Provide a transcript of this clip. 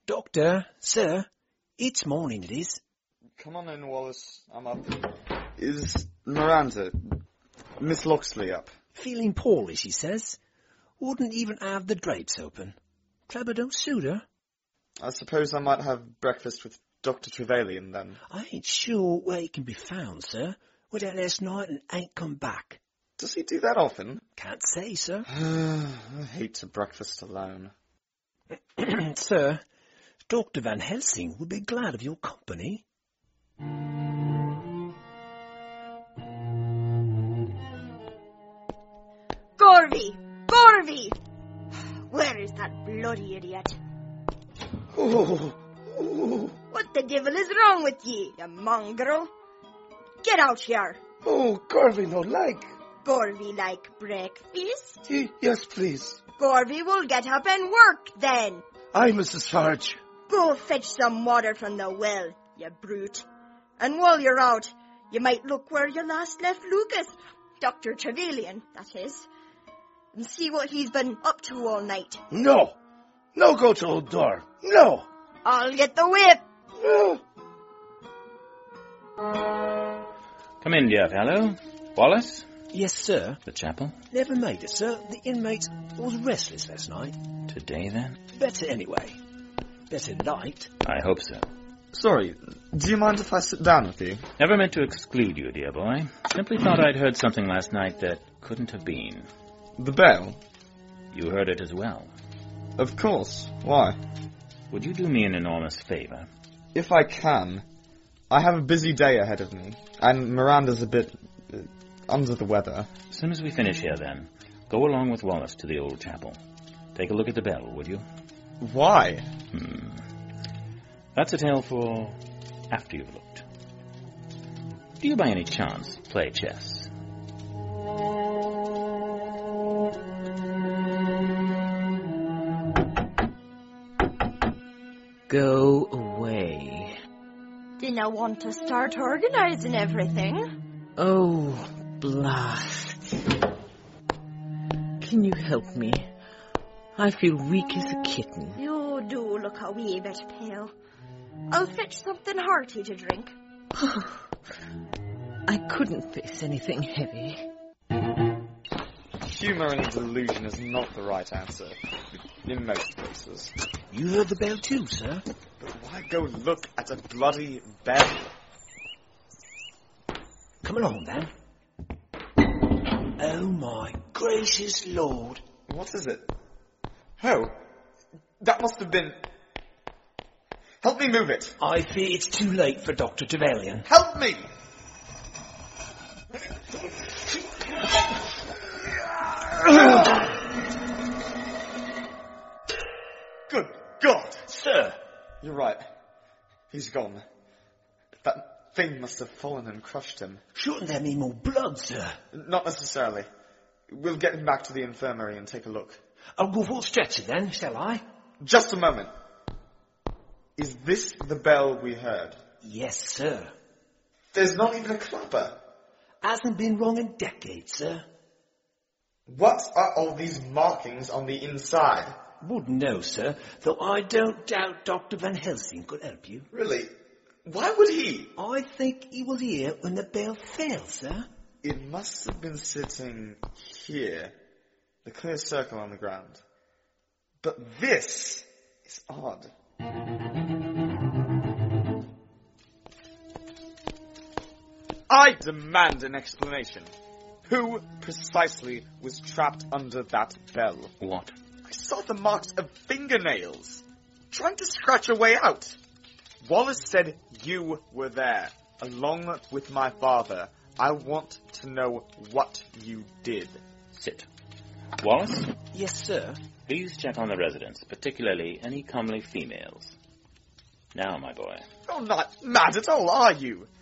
Doctor, sir, it's morning it is. Come on in, Wallace. I'm up. Is Miranda, Miss Loxley up? Feeling poorly, she says. Wouldn't even have the drapes open. Trouble don't suit her. I suppose I might have breakfast with Dr. Trevelyan, then. I ain't sure where he can be found, sir. Went out last night and ain't come back. Does he do that often? Can't say, sir. I hate to breakfast alone. Sir, Dr. Van Helsing would be glad of your company. Garvey! Garvey! Where is that bloody idiot? Oh. What the devil is wrong with ye, you mongrel? Get out here. Oh, Garvey no like. Garvey like breakfast? Yes, please. Garvey will get up and work then. Aye, Mrs. Sarge. Go fetch some water from the well, you brute. And while you're out, you might look where you last left Lucas, Dr. Trevelyan, that is, and see what he's been up to all night. No. No go to old door. No. I'll get the whip. No. Come in, dear fellow. Wallace? Yes, sir. The chapel? Never made it, sir. The inmates was restless last night. Today, then? Better anyway. Better night. I hope so. Sorry, do you mind if I sit down with you? Never meant to exclude you, dear boy. Simply thought I'd heard something last night that couldn't have been. The bell? You heard it as well. Of course. Why? Would you do me an enormous favor? If I can. I have a busy day ahead of me, and Miranda's a bit under the weather. As soon as we finish here, then, go along with Wallace to the old chapel. Take a look at the bell, would you? Why? That's a tale for after you've looked. Do you by any chance play chess? Go away. Didn't I want to start organizing everything? Oh, blast. Can you help me? I feel weak as a kitten. You do look a wee bit pale. I'll fetch something hearty to drink. I couldn't face anything heavy. Humour and delusion is not the right answer, in most cases. You heard the bell too, sir? But why go look at a bloody bell? Come along, then. Oh, my gracious Lord. What is it? Oh, that must have been... Help me move it. I fear it's too late for Dr. Trevelyan. Help me! Good God! Sir! You're right. He's gone. That thing must have fallen and crushed him. Shouldn't there be more blood, sir? Not necessarily. We'll get him back to the infirmary and take a look. I'll go full stretcher then, shall I? Just a moment. Is this the bell we heard? Yes, sir. There's not even a clapper. Hasn't been wrong in decades, sir. What are all these markings on the inside? Wouldn't know, sir, though I don't doubt Dr. Van Helsing could help you. Really? Why would he? I think he was here when the bell fell, sir. It must have been sitting here. The clear circle on the ground. But this is odd. I demand an explanation. Who precisely was trapped under that bell? What? I saw the marks of fingernails, trying to scratch a way out. Wallace said you were there, along with my father. I want to know what you did. Sit. Wallace, Yes, sir. please check on the residents, particularly any comely females. Now, my boy. You're not mad at all, are you?